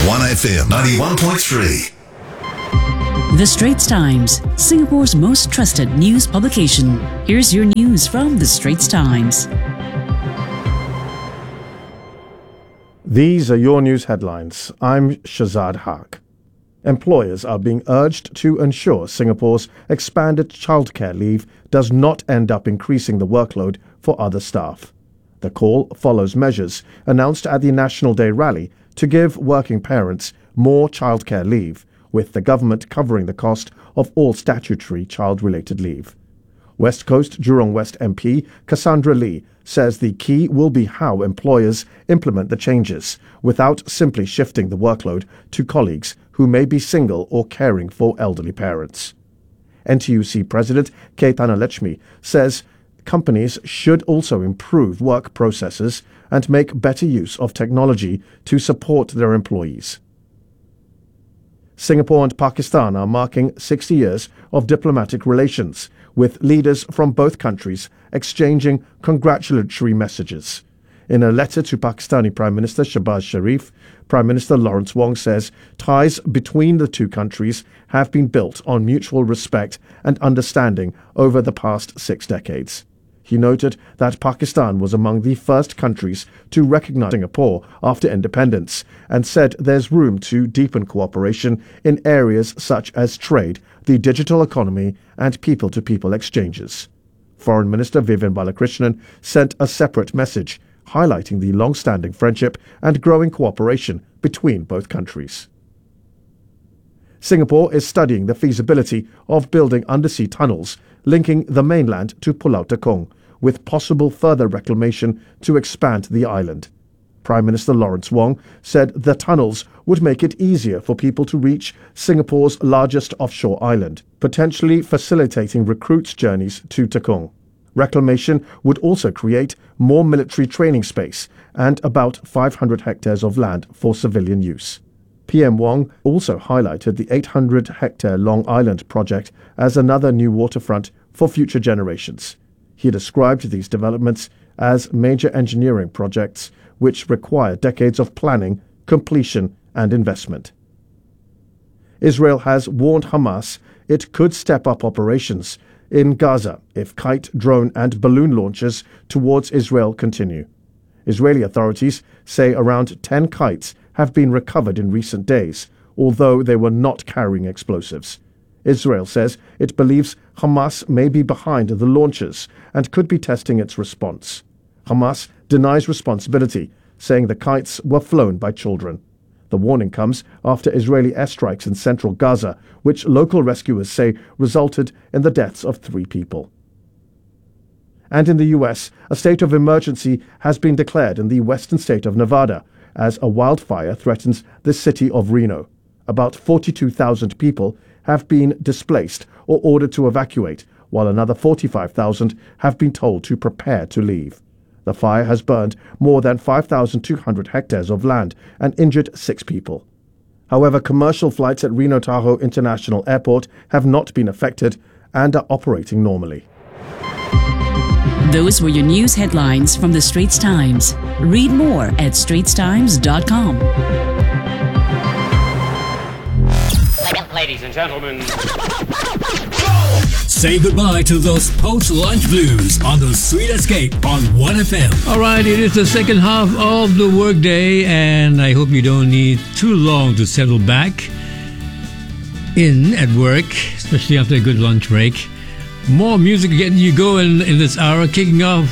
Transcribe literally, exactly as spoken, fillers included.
one F M ninety-one point three. The Straits Times, Singapore's most trusted news publication. Here's your news from The Straits Times. These are your news headlines. I'm Shazad Haq. Employers are being urged to ensure Singapore's expanded childcare leave does not end up increasing the workload for other staff. The call follows measures announced at the National Day rally to give working parents more childcare leave, with the government covering the cost of all statutory child-related leave. West Coast Jurong West M P Cassandra Lee says the key will be how employers implement the changes without simply shifting the workload to colleagues who may be single or caring for elderly parents. N T U C President K. Thanalachmi says companies should also improve work processes and make better use of technology to support their employees. Singapore and Pakistan are marking sixty years of diplomatic relations, with leaders from both countries exchanging congratulatory messages. In a letter to Pakistani Prime Minister Shehbaz Sharif, Prime Minister Lawrence Wong says ties between the two countries have been built on mutual respect and understanding over the past six decades. He noted that Pakistan was among the first countries to recognize Singapore after independence and said there's room to deepen cooperation in areas such as trade, the digital economy, and people-to-people exchanges. Foreign Minister Vivian Balakrishnan sent a separate message highlighting the long-standing friendship and growing cooperation between both countries. Singapore is studying the feasibility of building undersea tunnels linking the mainland to Pulau Tekong, with possible further reclamation to expand the island. Prime Minister Lawrence Wong said the tunnels would make it easier for people to reach Singapore's largest offshore island, potentially facilitating recruits' journeys to Tekong. Reclamation would also create more military training space and about five hundred hectares of land for civilian use. P M Wong also highlighted the eight hundred hectare Long Island project as another new waterfront for future generations. He described these developments as major engineering projects which require decades of planning, completion, and investment. Israel has warned Hamas it could step up operations in Gaza if kite, drone, and balloon launches towards Israel continue. Israeli authorities say around ten kites have been recovered in recent days, although they were not carrying explosives. Israel says it believes Hamas may be behind the launches and could be testing its response. Hamas denies responsibility, saying the kites were flown by children. The warning comes after Israeli airstrikes in central Gaza, which local rescuers say resulted in the deaths of three people. And in the U S, a state of emergency has been declared in the western state of Nevada as a wildfire threatens the city of Reno. About forty-two thousand people have been displaced or ordered to evacuate, while another forty-five thousand have been told to prepare to leave. The fire has burned more than five thousand two hundred hectares of land and injured six people. However, commercial flights at Reno Tahoe International Airport have not been affected and are operating normally. Those were your news headlines from The Straits Times. Read more at straits times dot com. Ladies and gentlemen, say goodbye to those post-lunch blues on the Sweet Escape on one F M. All right, it is the second half of the workday, and I hope you don't need too long to settle back in at work, especially after a good lunch break. More music getting you going in this hour, kicking off